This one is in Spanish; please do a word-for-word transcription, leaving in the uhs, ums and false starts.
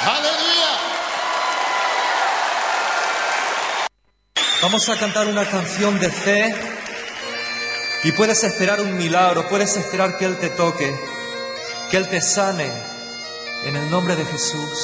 Aleluya. Vamos a cantar una canción de fe y puedes esperar un milagro, puedes esperar que Él te toque, que Él te sane en el nombre de Jesús.